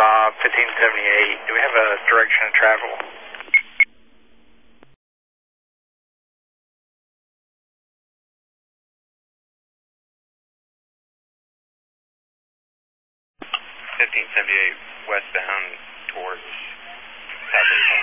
1578. Do we have a direction of travel? 1578 westbound towards South